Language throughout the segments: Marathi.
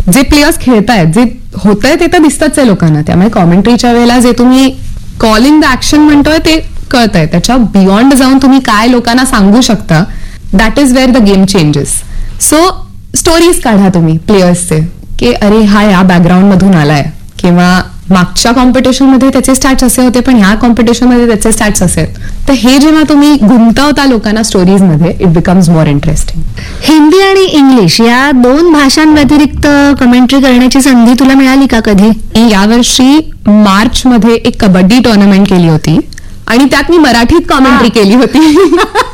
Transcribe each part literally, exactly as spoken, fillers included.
जे प्लेयर्स खेळतायत, जे होतंय ते तर दिसतच आहे लोकांना. त्यामुळे कॉमेंट्रीच्या वेळेला जे तुम्ही कॉलिंग द ऍक्शन म्हणतोय ते कळतंय. त्याच्या बियॉन्ड जाऊन तुम्ही काय लोकांना सांगू शकता, that is where the game changes. So stories काढा तुम्ही प्लेयर्सचे, की अरे हा या बॅकग्राऊंड मधून आलाय, किंवा मागच्या कॉम्पिटिशनमध्ये त्याचे स्टॅट्स असे होते पण ह्या कॉम्पिटिशनमध्ये त्याचे स्टॅट्स असे. तर हे जेव्हा तुम्ही गुंतवता लोकांना स्टोरीजमध्ये, it becomes more interesting. Hindi आणि इंग्लिश या दोन भाषांव्यतिरिक्त कमेंट्री करण्याची संधी तुला मिळाली का कधी? यावर्षी मार्च मध्ये एक कबड्डी टुर्नामेंट केली होती आणि त्यात मी मराठीत कॉमेंट्री केली होती.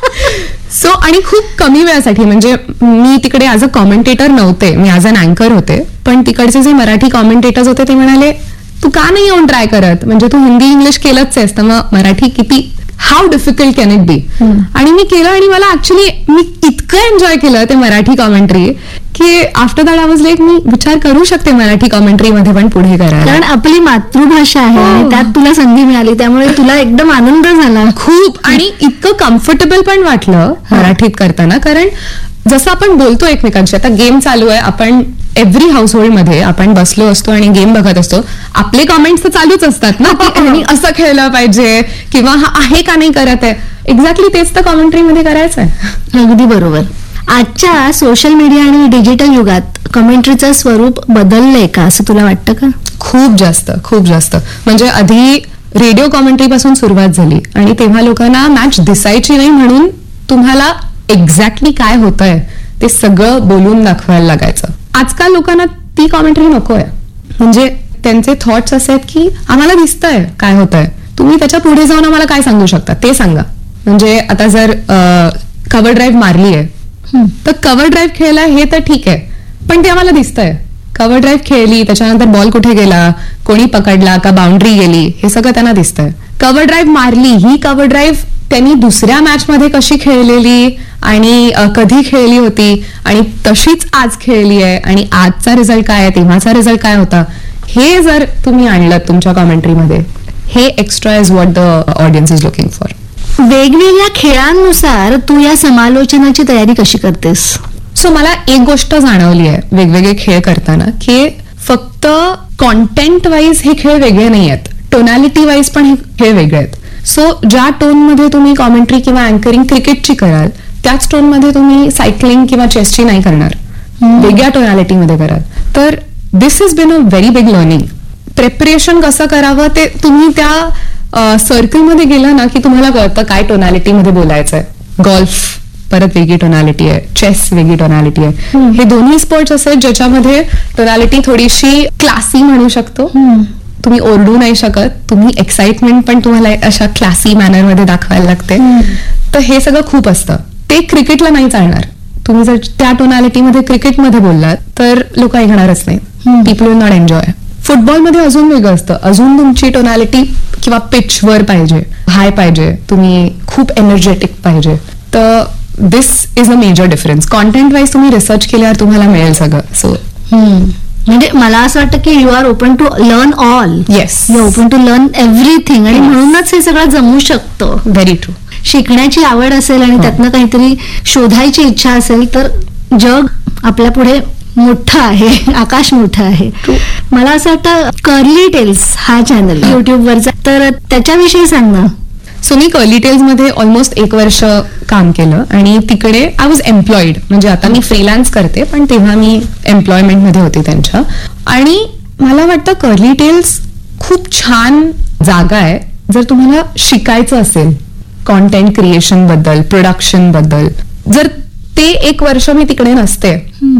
सो आणि खूप कमी वेळासाठी, म्हणजे मी तिकडे ऍज अ कॉमेंटेटर नव्हते, मी ऍज अन अँकर होते. पण तिकडचे जे मराठी कॉमेंटेटर्स होते ते म्हणाले तू का नाही येऊन ट्राय करत, म्हणजे तू हिंदी इंग्लिश केलंच आहेस तर मग मराठी किती, how difficult can it be. आणि मी केलं आणि मला ऍक्च्युली मी इतकं एन्जॉय केलं ते मराठी कॉमेंट्री की after that I was like मी विचार करू शकते मराठी कॉमेंट्रीमध्ये पण पुढे करायला. कारण आपली मातृभाषा आहे आणि त्यात तुला संधी मिळाली, त्यामुळे तुला एकदम आनंद झाला खूप. आणि इतकं कम्फर्टेबल पण वाटलं मराठीत करताना, कारण जसं आपण बोलतो एकमेकांशी. आता गेम चालू आहे, आपण एव्हरी हाऊस होल्ड मध्ये आपण बसलो असतो आणि गेम बघत असतो, आपले कॉमेंट्स तर चालूच असतात ना, की ह्यानी असं खेळलं पाहिजे किंवा हा आहे का नाही करत आहे. एक्झॅक्टली तेच तर कॉमेंट्रीमध्ये करायचं आहे. अगदी बरोबर. आजच्या सोशल मीडिया आणि डिजिटल युगात कमेंट्रीचं स्वरूप बदललंय का असं तुला वाटतं का? खूप जास्त खूप जास्त. म्हणजे आधी रेडिओ कॉमेंट्री पासून सुरुवात झाली आणि तेव्हा लोकांना मॅच दिसायची नाही म्हणून तुम्हाला एक्झॅक्टली काय होतंय ते सगळं बोलून दाखवायला लागायचं. आजकाल लोकांना ती कॉमेंट्री नकोय. म्हणजे त्यांचे थॉट्स असे आहेत की आम्हाला दिसतंय काय होतंय, तुम्ही त्याच्या पुढे जाऊन आम्हाला काय सांगू शकता ते सांगा. म्हणजे आता जर कव्हर ड्राईव्ह मारली आहे तर कव्हर ड्राईव्ह खेळलाय हे तर ठीक आहे, पण ते आम्हाला दिसतंय. कव्हर ड्राईव्ह खेळली त्याच्यानंतर बॉल कुठे गेला, कोणी पकडला का, बाउंड्री गेली, हे सगळं त्यांना दिसतंय. कव्हर ड्राईव्ह मारली ही कव्हर ड्राईव्ह त्यांनी दुसऱ्या मॅच मध्ये कशी खेळलेली आणि कधी खेळली होती आणि तशीच आज खेळली आहे आणि आजचा रिझल्ट काय आहे, तेव्हाचा रिझल्ट काय होता, हे जर तुम्ही आणलं तुमच्या कॉमेंट्रीमध्ये, हे extra is what the audience is looking for. वेगवेगळ्या खेळांनुसार तू या समालोचनाची तयारी कशी करतेस? सो मला एक गोष्ट जाणवली आहे वेगवेगळे खेळ करताना, की फक्त कॉन्टेंट वाईज हे खेळ वेगळे नाही आहेत, टोनॅलिटी वाईज पण हे खेळ वेगळे आहेत. सो ज्या टोनमध्ये तुम्ही कॉमेंट्री किंवा अँकरिंग क्रिकेटची कराल त्याच टोनमध्ये तुम्ही सायकलिंग किंवा चेसची नाही करणार, वेगळ्या टोनॅलिटीमध्ये कराल. तर दिस is been a very big learning. Preparation कसं करावं ते तुम्ही त्या सर्कलमध्ये गेलं ना की तुम्हाला कळतं काय टोनॅलिटीमध्ये बोलायचंय. गॉल्फ परत वेगळी टोनॅलिटी आहे, चेस वेगळी टोनॅलिटी आहे. हे दोन्ही स्पोर्ट्स असे आहेत ज्याच्यामध्ये टोनॅलिटी थोडीशी क्लासी म्हणू शकतो. तुम्ही ओरडू नाही शकत, तुम्ही एक्साइटमेंट पण तुम्हाला अशा क्लासी मॅनरमध्ये दाखवायला लागते. तर हे सगळं खूप असतं, ते क्रिकेटला नाही चालणार. तुम्ही जर त्या टोनॅलिटीमध्ये क्रिकेटमध्ये बोललात तर लोक ऐकणारच नाही, पीपल विल नॉट एन्जॉय. फुटबॉलमध्ये अजून वेगळं असतं, अजून तुमची टोनॅलिटी किंवा पिच वर पाहिजे, हाय पाहिजे, तुम्ही खूप एनर्जेटिक पाहिजे. तर दिस is a major difference. Content wise तुम्ही रिसर्च केल्यावर तुम्हाला मिळेल सगळं. सो म्हणजे मला असं वाटतं की you R open to learn all. Yes, you open to learn everything आणि म्हणूनच हे सगळं जमू शकतं. Very true. शिकण्याची आवड असेल आणि त्यातनं काहीतरी शोधायची इच्छा असेल तर जग आपल्या पुढे मोठं आहे, आकाश मोठं आहे. मला असं वाटतं कर्ली टेल्स हा चॅनल युट्यूबवरचा, तर त्याच्याविषयी सांग ना. सो मी कर्ली टेल्स मध्ये ऑलमोस्ट एक वर्ष काम केलं आणि तिकडे आय वॉज एम्प्लॉईड. म्हणजे आता मी फ्रीलान्स करते पण तेव्हा मी एम्प्लॉयमेंट मध्ये होते त्यांच्या. आणि मला वाटतं कर्ली टेल्स खूप छान जागा आहे जर तुम्हाला शिकायचं असेल कॉन्टेंट क्रिएशन बद्दल, प्रोडक्शन बद्दल. जर ते एक वर्ष मी तिकडे नसते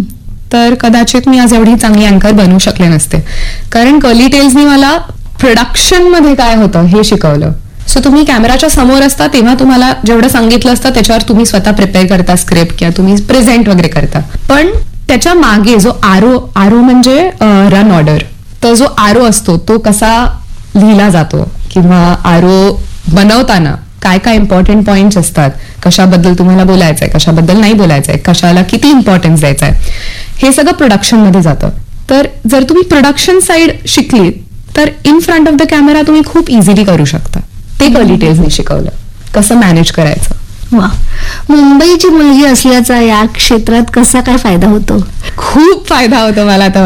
तर कदाचित मी आज एवढी चांगली अँकर बनवू शकले नसते. कारण कर्ली टेल्सनी मला प्रोडक्शन मध्ये काय होतं हे शिकवलं. सो तुम्ही कॅमेराच्या समोर असता तेव्हा तुम्हाला जेवढं सांगितलं असतं त्याच्यावर तुम्ही स्वतः प्रिपेअर करता स्क्रिप्ट किंवा तुम्ही प्रेझेंट वगैरे करता. पण त्याच्या मागे जो आरो आरो म्हणजे रन ऑर्डर, तर जो आरो असतो तो कसा लिहिला जातो किंवा आरो बनवताना काय काय इम्पॉर्टंट पॉइंट्स असतात, कशाबद्दल तुम्हाला बोलायचंय, कशाबद्दल नाही बोलायचंय, कशाला किती इम्पॉर्टन्स द्यायचंय, हे सगळं प्रोडक्शन मध्ये जातं. तर जर तुम्ही प्रोडक्शन साइड शिकली तर in front of the camera तुम्ही खूप इझिली करू शकता. ते कर्ली टेल्सनी शिकवलं कसं मॅनेज करायचं. वा, मुंबईची मुलगी असल्याचा या क्षेत्रात कसा काय फायदा होतो? खूप फायदा होतो मला तर